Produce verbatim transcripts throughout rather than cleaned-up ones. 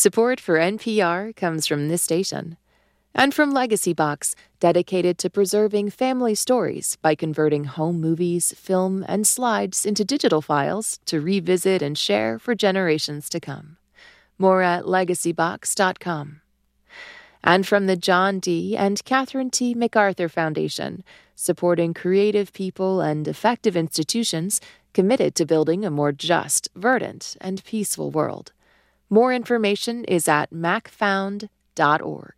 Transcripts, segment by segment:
Support for N P R comes from this station and from Legacy Box, dedicated to preserving family stories by converting home movies, film, and slides into digital files to revisit and share for generations to come. More at legacy box dot com. And from the John D. and Catherine T. MacArthur Foundation, supporting creative people and effective institutions committed to building a more just, verdant, and peaceful world. More information is at mac found dot org.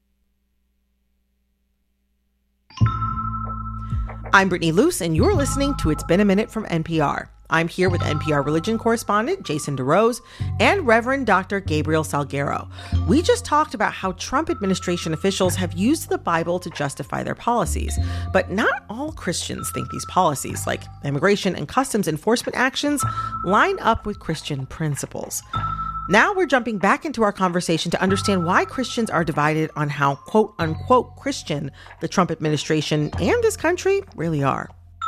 I'm Brittany Luce, and you're listening to It's Been a Minute from N P R. I'm here with N P R religion correspondent Jason DeRose and Reverend Doctor Gabriel Salguero. We just talked about how Trump administration officials have used the Bible to justify their policies. But not all Christians think these policies, like immigration and customs enforcement actions, line up with Christian principles. Now we're jumping back into our conversation to understand why Christians are divided on how quote-unquote Christian the Trump administration and this country really are.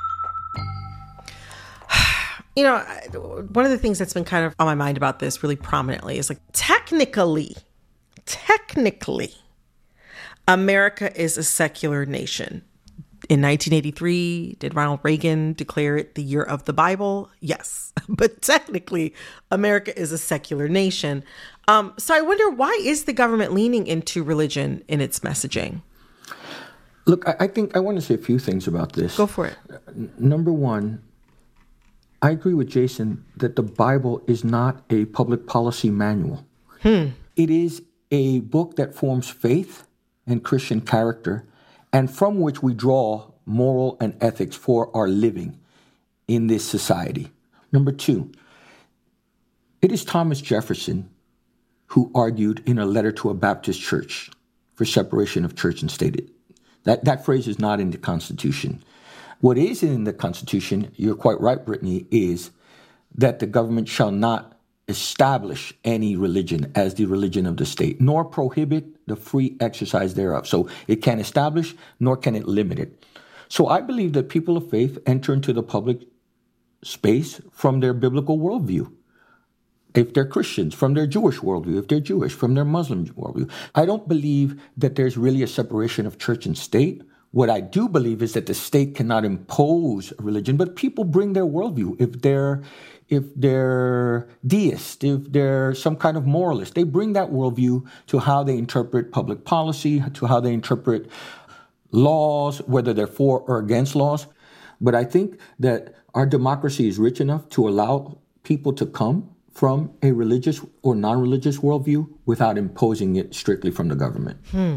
You know, one of the things that's been kind of on my mind about this really prominently is like, technically, technically, America is a secular nation. In nineteen eighty-three, did Ronald Reagan declare it the year of the Bible? Yes. But technically, America is a secular nation. Um, so I wonder, why is the government leaning into religion in its messaging? Look, I, I think I want to say a few things about this. Go for it. N- number one, I agree with Jason that the Bible is not a public policy manual. Hmm. It is a book that forms faith and Christian character, and from which we draw moral and ethics for our living in this society. Number two, it is Thomas Jefferson who argued in a letter to a Baptist church for separation of church and state. That, that phrase is not in the Constitution. What is in the Constitution, you're quite right, Brittany, is that the government shall not establish any religion as the religion of the state, nor prohibit the free exercise thereof. So it can't establish, nor can it limit it. So I believe that people of faith enter into the public space from their biblical worldview. If they're Christians, from their Jewish worldview. If they're Jewish, from their Muslim worldview. I don't believe that there's really a separation of church and state. What I do believe is that the state cannot impose a religion, but people bring their worldview. If they're if they're deist, if they're some kind of moralist, they bring that worldview to how they interpret public policy, to how they interpret laws, whether they're for or against laws. But I think that our democracy is rich enough to allow people to come from a religious or non-religious worldview without imposing it strictly from the government. Hmm.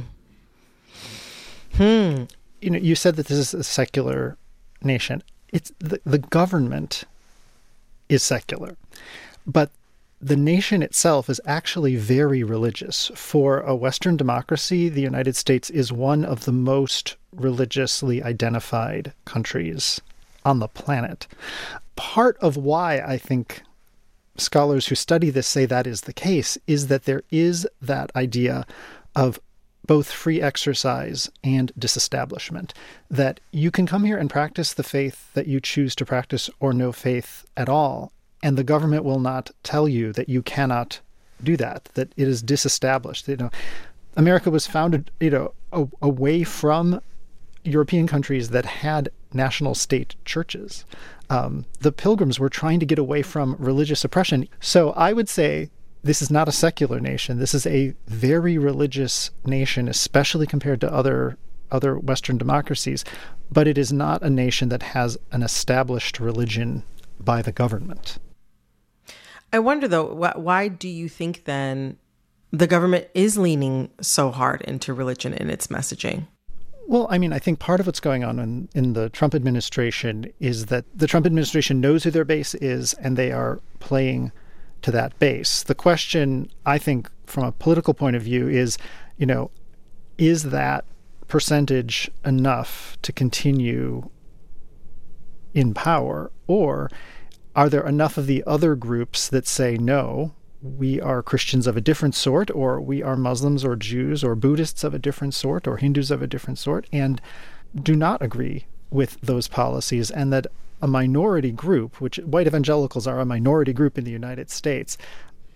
Hmm. You know, you said that this is a secular nation. It's the, the government is secular, but the nation itself is actually very religious. For a Western democracy, the United States is one of the most religiously identified countries on the planet. Part of why I think scholars who study this say that is the case is that there is that idea of both free exercise and disestablishment, that you can come here and practice the faith that you choose to practice or no faith at all, and the government will not tell you that you cannot do that, that it is disestablished. You know, America was founded, you know, a, away from European countries that had national state churches. Um, the Pilgrims were trying to get away from religious oppression. So I would say this is not a secular nation. This is a very religious nation, especially compared to other other Western democracies. But it is not a nation that has an established religion by the government. I wonder, though, wh- why do you think then the government is leaning so hard into religion in its messaging? Well, I mean, I think part of what's going on in, in the Trump administration is that the Trump administration knows who their base is, and they are playing to that base. The question, I think, from a political point of view is, you know, is that percentage enough to continue in power? Or are there enough of the other groups that say, no, we are Christians of a different sort, or we are Muslims or Jews or Buddhists of a different sort, or Hindus of a different sort, and do not agree with those policies, and that a minority group, which white evangelicals are a minority group in the United States,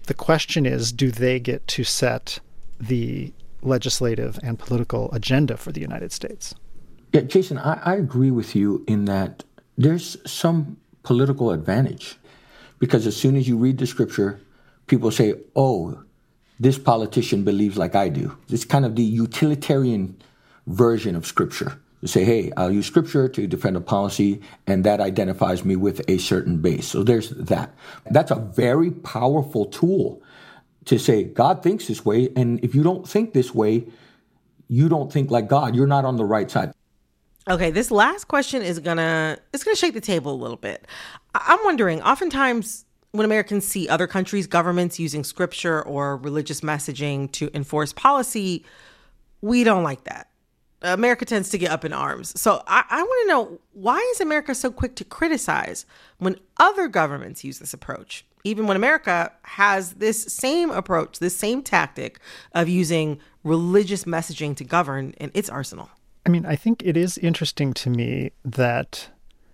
the question is, do they get to set the legislative and political agenda for the United States? Yeah, Jason, I, I agree with you in that there's some political advantage. Because as soon as you read the scripture, people say, oh, this politician believes like I do. It's kind of the utilitarian version of scripture. You say, hey, I'll use scripture to defend a policy, and that identifies me with a certain base. So there's that. That's a very powerful tool to say, God thinks this way, and if you don't think this way, you don't think like God. You're not on the right side. Okay, this last question is gonna it's gonna shake the table a little bit. I'm wondering, oftentimes when Americans see other countries' governments using scripture or religious messaging to enforce policy, we don't like that. America tends to get up in arms. So I, I want to know, why is America so quick to criticize when other governments use this approach, even when America has this same approach, this same tactic of using religious messaging to govern in its arsenal? I mean, I think it is interesting to me that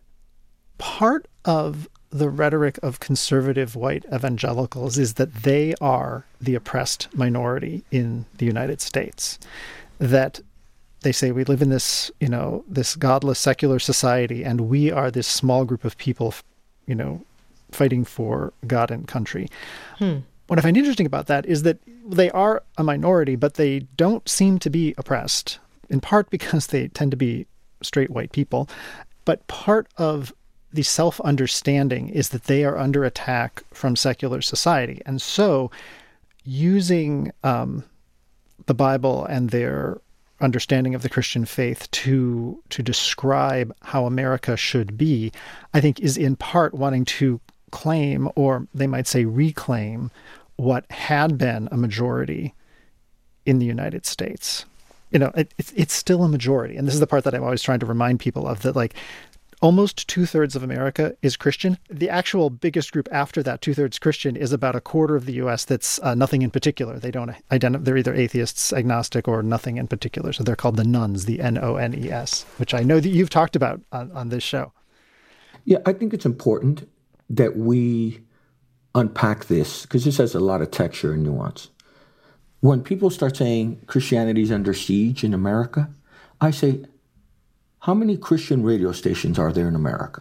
part of the rhetoric of conservative white evangelicals is that they are the oppressed minority in the United States. That they say we live in this, you know, this godless secular society, and we are this small group of people, you know, fighting for God and country. Hmm. What I find interesting about that is that they are a minority, but they don't seem to be oppressed, in part because they tend to be straight white people. But part of the self-understanding is that they are under attack from secular society. And so using um, the Bible and their understanding of the Christian faith to to describe how America should be, I think is in part wanting to claim, or they might say reclaim, what had been a majority in the United States. You know, it, it's it's still a majority. And this is the part that I'm always trying to remind people of, that like almost two-thirds of America is Christian. The actual biggest group after that, two-thirds Christian, is about a quarter of the U S that's uh, nothing in particular. They don't identify, they're either atheists, agnostic, or nothing in particular. So they're called the nones, the N O N E S, which I know that you've talked about on, on this show. Yeah, I think it's important that we unpack this, because this has a lot of texture and nuance. When people start saying Christianity is under siege in America, I say, how many Christian radio stations are there in America?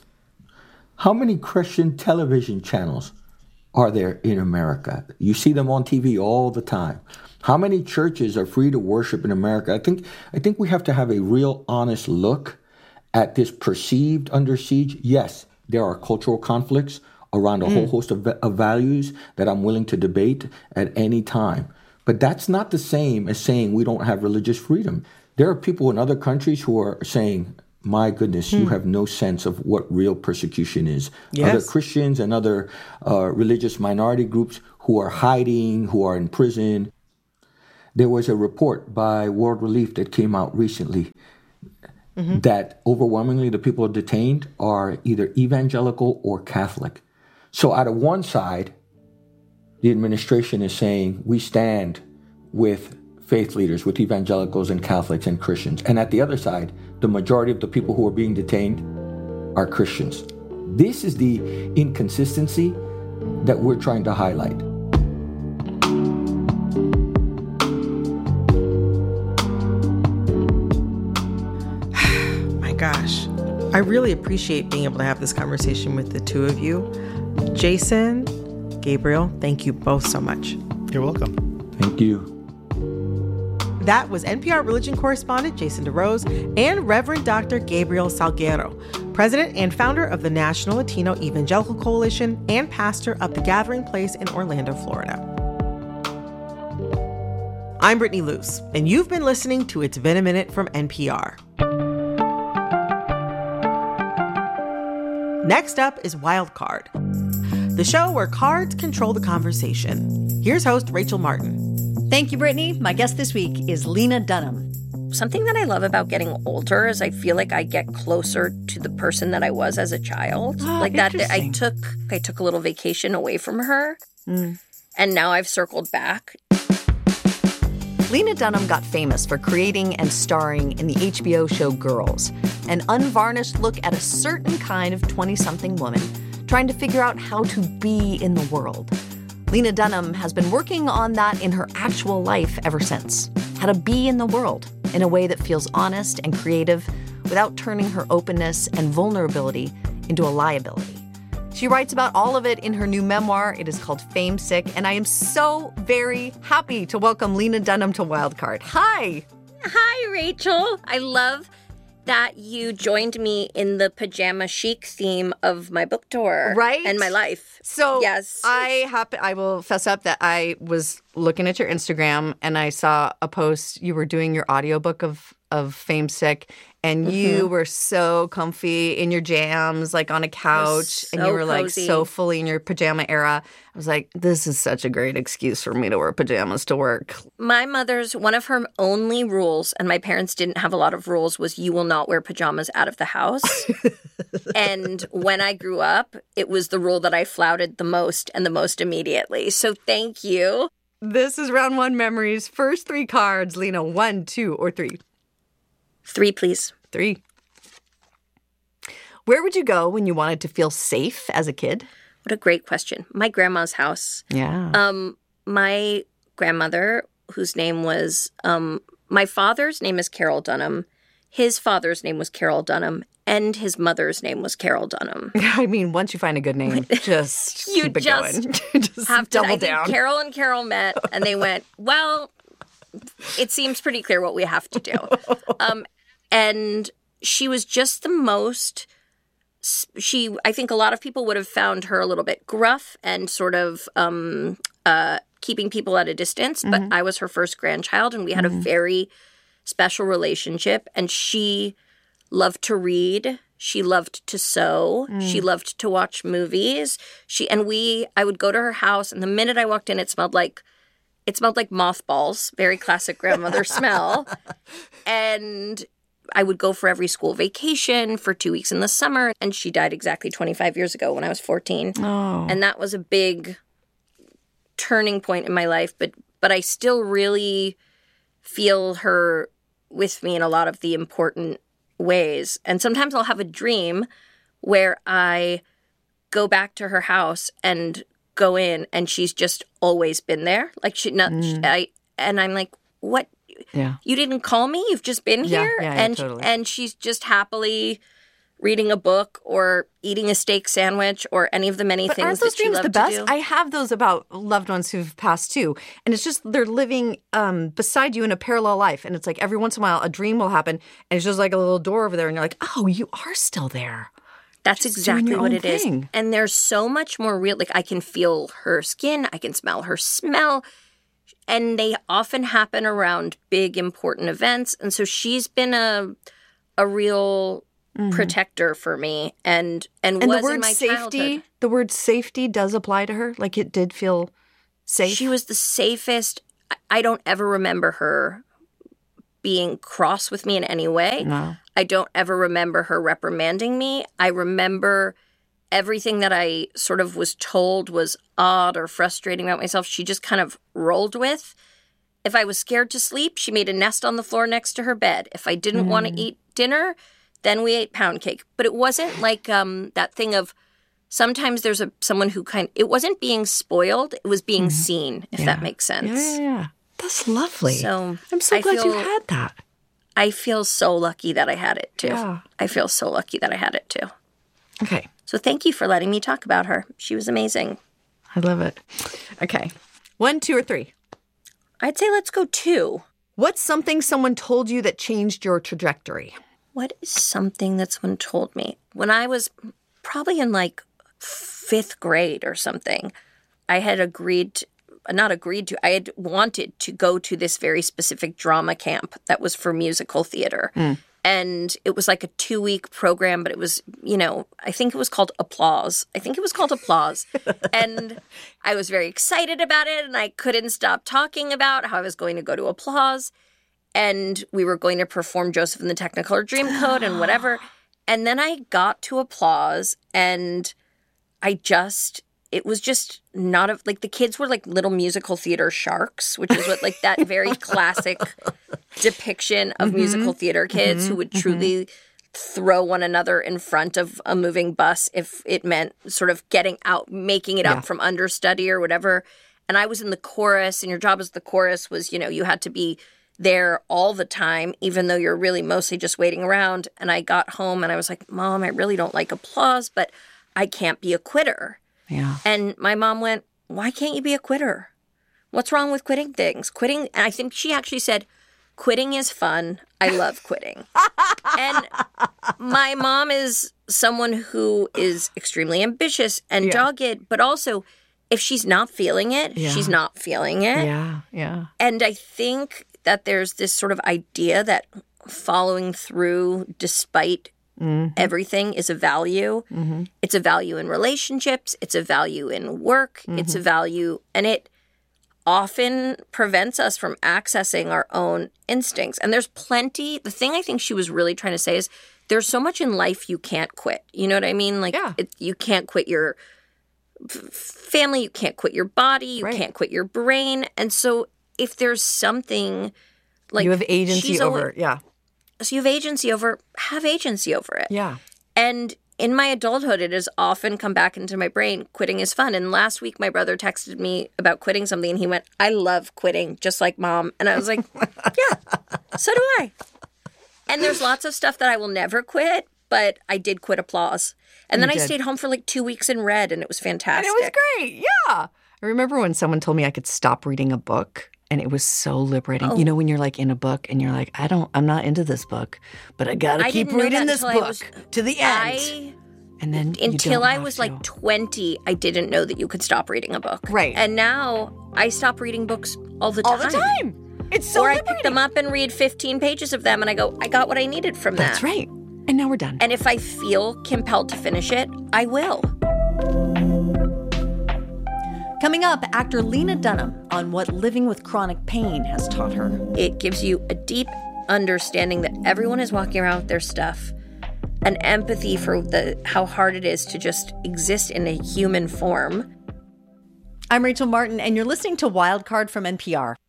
How many Christian television channels are there in America? You see them on T V all the time. How many churches are free to worship in America? I think I think we have to have a real honest look at this perceived under siege. Yes, there are cultural conflicts around a mm. whole host of, of values that I'm willing to debate at any time. But that's not the same as saying we don't have religious freedom. There are people in other countries who are saying, my goodness, hmm. you have no sense of what real persecution is. Yes. Other Christians and other uh, religious minority groups who are hiding, who are in prison. There was a report by World Relief that came out recently mm-hmm. that overwhelmingly the people detained are either evangelical or Catholic. So out of one side, the administration is saying we stand with faith leaders, with evangelicals and Catholics and Christians. And at the other side, the majority of the people who are being detained are Christians. This is the inconsistency that we're trying to highlight. My gosh, I really appreciate being able to have this conversation with the two of you. Jason, Gabriel, thank you both so much. You're welcome. Thank you. That was N P R religion correspondent Jason DeRose and Reverend Doctor Gabriel Salguero, president and founder of the National Latino Evangelical Coalition and pastor of The Gathering Place in Orlando, Florida. I'm Brittany Luce, and you've been listening to It's Been a Minute from N P R. Next up is Wild Card, the show where cards control the conversation. Here's host Rachel Martin. Thank you, Brittany. My guest this week is Lena Dunham. Something that I love about getting older is I feel like I get closer to the person that I was as a child. Oh, like that, I took I took a little vacation away from her, mm. and now I've circled back. Lena Dunham got famous for creating and starring in the H B O show Girls, an unvarnished look at a certain kind of twenty-something woman trying to figure out how to be in the world. Lena Dunham has been working on that in her actual life ever since. How to be in the world in a way that feels honest and creative without turning her openness and vulnerability into a liability. She writes about all of it in her new memoir. It is called Fame Sick, and I am so very happy to welcome Lena Dunham to Wildcard. Hi! Hi, Rachel. I love that you joined me in the pajama chic theme of my book tour. Right? And my life. So yes. I happen, I will fess up that I was looking at your Instagram and I saw a post. You were doing your audiobook of, of Fame Sick, and mm-hmm. you were so comfy in your jams, like on a couch, so and you were like cozy. So fully in your pajama era. I was like, this is such a great excuse for me to wear pajamas to work. My mother's, one of her only rules, and my parents didn't have a lot of rules, was you will not wear pajamas out of the house. And when I grew up, it was the rule that I flouted the most and the most immediately. So thank you. This is round one memories. First three cards, Lena, one, two, or three? Three, please. Three. Where would you go when you wanted to feel safe as a kid? What a great question. My grandma's house. Yeah. Um, my grandmother, whose name was, um, my father's name is Carol Dunham. His father's name was Carol Dunham. And his mother's name was Carol Dunham. I mean, once you find a good name, just you keep it just going. just have to, double I down. Think Carol and Carol met, and they went, well, it seems pretty clear what we have to do. Um, and she was just the most, she, I think a lot of people would have found her a little bit gruff and sort of um, uh, keeping people at a distance. Mm-hmm. But I was her first grandchild, and we had mm-hmm. a very special relationship. And she loved to read. She loved to sew. Mm. She loved to watch movies. She and we, I would go to her house, and the minute I walked in, it smelled like, it smelled like mothballs. Very classic grandmother smell. And I would go for every school vacation for two weeks in the summer. And she died exactly twenty-five years ago when I was fourteen. Oh. And that was a big turning point in my life. But but I still really feel her with me in a lot of the important ways. And sometimes I'll have a dream where I go back to her house and go in, and she's just always been there. Like she, not, mm. she, I, and I'm like, what? Yeah. You didn't call me? You've just been yeah, here? Yeah, yeah, and totally. and she's just happily reading a book or eating a steak sandwich or any of the many but things aren't those that she dreams loved the best? to do. I have those about loved ones who've passed too. And it's just they're living um, beside you in a parallel life. And it's like every once in a while a dream will happen, and it's just like a little door over there, and you're like, oh, you are still there. That's just exactly what it thing. is. And there's so much more real. Like I can feel her skin. I can smell her smell. And they often happen around big, important events. And so she's been a a real mm-hmm. protector for me. And and, and was the word in my safety, childhood. the word safety does apply to her. Like it did feel safe. She was the safest. I don't ever remember her being cross with me in any way. No. I don't ever remember her reprimanding me. I remember everything that I sort of was told was odd or frustrating about myself, she just kind of rolled with. If I was scared to sleep, she made a nest on the floor next to her bed. If I didn't mm. want to eat dinner, then we ate pound cake. But it wasn't like um, that thing of sometimes there's a someone who kind it wasn't being spoiled, it was being mm. seen, if yeah. that makes sense. Yeah, yeah, yeah. That's lovely. So I'm so I glad feel, you had that. I feel so lucky that I had it too. Yeah. I feel so lucky that I had it too. Okay. So thank you for letting me talk about her. She was amazing. I love it. Okay. One, two, or three? I'd say let's go two. What's something someone told you that changed your trajectory? What is something that someone told me? When I was probably in like fifth grade or something, I had agreed, to, not agreed to, I had wanted to go to this very specific drama camp that was for musical theater. Mm. And it was like a two-week program, but it was, you know, I think it was called Applause. I think it was called Applause. And I was very excited about it, and I couldn't stop talking about how I was going to go to Applause. And we were going to perform Joseph and the Technicolor Dreamcoat and whatever. And then I got to Applause, and I just... It was just not a, like the kids were like little musical theater sharks, which is what like that very classic depiction of mm-hmm. musical theater kids mm-hmm. who would truly mm-hmm. throw one another in front of a moving bus if it meant sort of getting out, making it Yeah. up from understudy or whatever. And I was in the chorus, and your job as the chorus was, you know, you had to be there all the time, even though you're really mostly just waiting around. And I got home and I was like, Mom, I really don't like applause, but I can't be a quitter. Yeah. And my mom went, why can't you be a quitter? What's wrong with quitting things? Quitting, and I think she actually said, quitting is fun. I love quitting. And my mom is someone who is extremely ambitious and Yeah. dogged, but also if she's not feeling it, Yeah. she's not feeling it. Yeah. Yeah. And I think that there's this sort of idea that following through despite Mm-hmm. everything is a value. Mm-hmm. It's a value in relationships. It's a value in work. Mm-hmm. It's a value, and it often prevents us from accessing our own instincts. And there's plenty. The thing I think she was really trying to say is there's so much in life you can't quit. You know what I mean? Like Yeah. it, you can't quit your f- family. You can't quit your body. You Right. can't quit your brain. And so if there's something like you have agency she's over always- it. Yeah. so you have agency over, have agency over it. Yeah. And in my adulthood, it has often come back into my brain, quitting is fun. And last week, my brother texted me about quitting something, and he went, I love quitting, just like Mom. And I was like, yeah, so do I. And there's lots of stuff that I will never quit, but I did quit applause. And then You I did. stayed home for like two weeks and read, and it was And fantastic. it was great. Yeah. I remember when someone told me I could stop reading a book, and it was so liberating. Oh. You know, when you're like in a book and you're like, I don't, I'm not into this book, but I gotta I keep didn't know reading that this until I book was- to the end. I... and then you Until don't I have was to. like twenty, I didn't know that you could stop reading a book. Right. And now I stop reading books all the all time. the time. It's so or I liberating. pick them up and read fifteen pages of them, and I go, I got what I needed from that. That's right. And now we're done. And if I feel compelled to finish it, I will. Coming up, actor Lena Dunham on what living with chronic pain has taught her. It gives you a deep understanding that everyone is walking around with their stuff, an empathy for the how hard it is to just exist in a human form. I'm Rachel Martin, and you're listening to Wildcard from N P R.